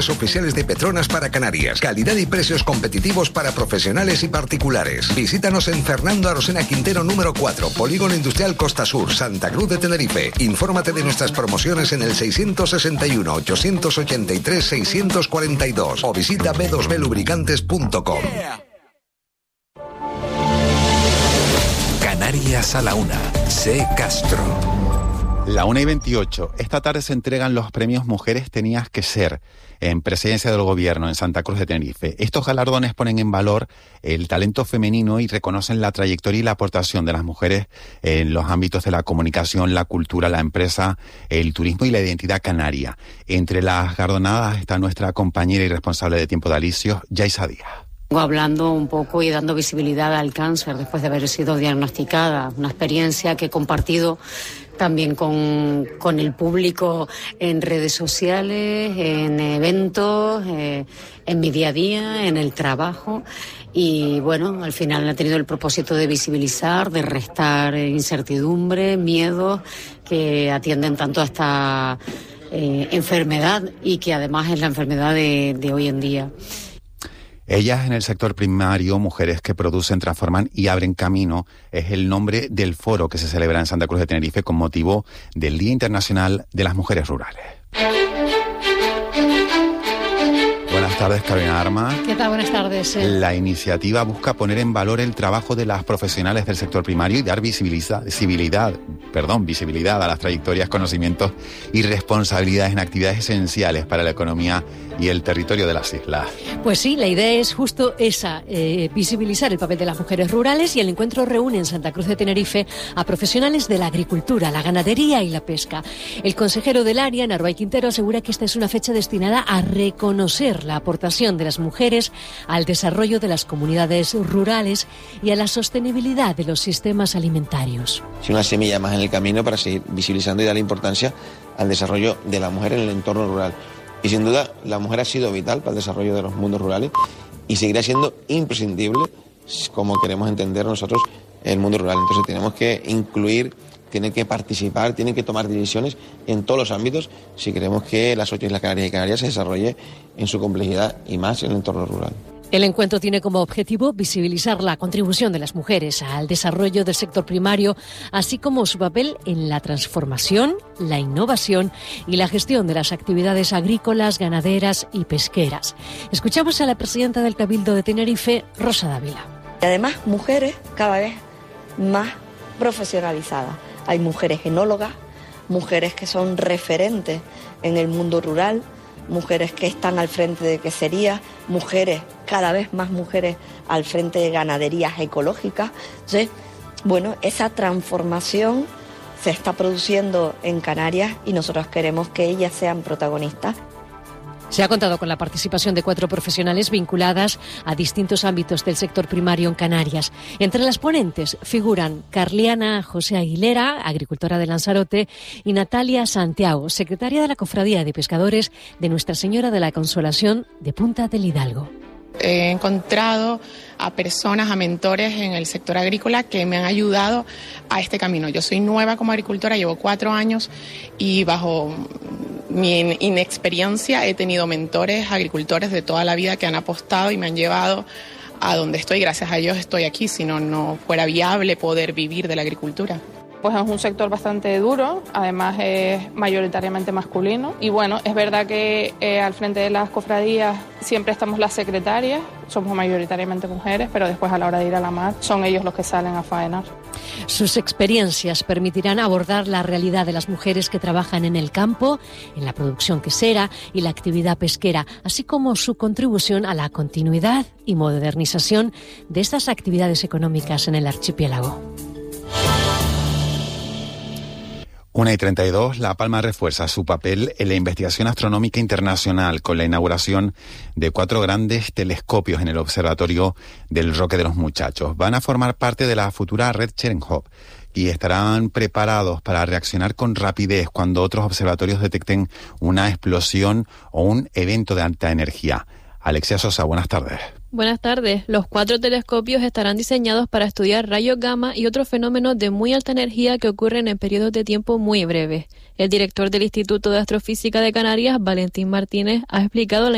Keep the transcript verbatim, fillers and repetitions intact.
Oficiales de Petronas para Canarias. Calidad y precios competitivos para profesionales y particulares. Visítanos en Fernando Arosena Quintero número cuatro, Polígono Industrial Costa Sur, Santa Cruz de Tenerife. Infórmate de nuestras promociones en el seiscientos sesenta y uno, ochocientos ochenta y tres, seiscientos cuarenta y dos o visita b dos b lubricantes punto com. Canarias a la una. C. Castro. La una y veintiocho. Esta tarde se entregan los premios Mujeres Tenías que Ser, en presidencia del Gobierno en Santa Cruz de Tenerife. Estos galardones ponen en valor el talento femenino y reconocen la trayectoria y la aportación de las mujeres en los ámbitos de la comunicación, la cultura, la empresa, el turismo y la identidad canaria. Entre las galardonadas está nuestra compañera y responsable de Tiempo de Alicios, Yaisa Díaz. Hablando un poco y dando visibilidad al cáncer después de haber sido diagnosticada, una experiencia que he compartido también con, con el público en redes sociales, en eventos, eh, en mi día a día, en el trabajo. Y bueno, al final ha tenido el propósito de visibilizar, de restar incertidumbre, miedos que atienden tanto a esta eh, enfermedad y que además es la enfermedad de, de hoy en día. Ellas en el sector primario, mujeres que producen, transforman y abren camino, es el nombre del foro que se celebra en Santa Cruz de Tenerife con motivo del Día Internacional de las Mujeres Rurales. Buenas tardes, Carolina Armas. ¿Qué tal? Buenas tardes. Eh. La iniciativa busca poner en valor el trabajo de las profesionales del sector primario y dar visibilidad, visibilidad, perdón, visibilidad a las trayectorias, conocimientos y responsabilidades en actividades esenciales para la economía y el territorio de las islas. Pues sí, la idea es justo esa, eh, visibilizar el papel de las mujeres rurales, y el encuentro reúne en Santa Cruz de Tenerife a profesionales de la agricultura, la ganadería y la pesca. El consejero del área, Narváez Quintero, asegura que esta es una fecha destinada a reconocer la aportación de las mujeres al desarrollo de las comunidades rurales y a la sostenibilidad de los sistemas alimentarios. Es una semilla más en el camino para seguir visibilizando y darle importancia al desarrollo de la mujer en el entorno rural. Y sin duda la mujer ha sido vital para el desarrollo de los mundos rurales y seguirá siendo imprescindible como queremos entender nosotros el mundo rural. Entonces tenemos que incluir, tienen que participar, tienen que tomar decisiones en todos los ámbitos si queremos que las ocho Islas Canarias y Canarias se desarrolle en su complejidad y más en el entorno rural. El encuentro tiene como objetivo visibilizar la contribución de las mujeres al desarrollo del sector primario, así como su papel en la transformación, la innovación y la gestión de las actividades agrícolas, ganaderas y pesqueras. Escuchamos a la presidenta del Cabildo de Tenerife, Rosa Dávila. Y además, mujeres cada vez más profesionalizadas. Hay mujeres enólogas, mujeres que son referentes en el mundo rural, mujeres que están al frente de queserías, mujeres, cada vez más mujeres al frente de ganaderías ecológicas. Entonces, bueno, esa transformación se está produciendo en Canarias y nosotros queremos que ellas sean protagonistas. Se ha contado con la participación de cuatro profesionales vinculadas a distintos ámbitos del sector primario en Canarias. Entre las ponentes figuran Carliana José Aguilera, agricultora de Lanzarote, y Natalia Santiago, secretaria de la Cofradía de Pescadores de Nuestra Señora de la Consolación de Punta del Hidalgo. He encontrado a personas, a mentores en el sector agrícola que me han ayudado a este camino. Yo soy nueva como agricultora, llevo cuatro años y bajo mi inexperiencia he tenido mentores, agricultores de toda la vida que han apostado y me han llevado a donde estoy. Gracias a ellos estoy aquí, si no, no fuera viable poder vivir de la agricultura. Pues es un sector bastante duro, además es mayoritariamente masculino y bueno, es verdad que eh, al frente de las cofradías siempre estamos las secretarias, somos mayoritariamente mujeres, pero después a la hora de ir a la mar son ellos los que salen a faenar. Sus experiencias permitirán abordar la realidad de las mujeres que trabajan en el campo, en la producción quesera y la actividad pesquera, así como su contribución a la continuidad y modernización de estas actividades económicas en el archipiélago. una y treinta y dos, La Palma refuerza su papel en la investigación astronómica internacional con la inauguración de cuatro grandes telescopios en el Observatorio del Roque de los Muchachos. Van a formar parte de la futura red Cherenkov y estarán preparados para reaccionar con rapidez cuando otros observatorios detecten una explosión o un evento de alta energía. Alexia Sosa, buenas tardes. Buenas tardes. Los cuatro telescopios estarán diseñados para estudiar rayos gamma y otros fenómenos de muy alta energía que ocurren en periodos de tiempo muy breves. El director del Instituto de Astrofísica de Canarias, Valentín Martínez, ha explicado la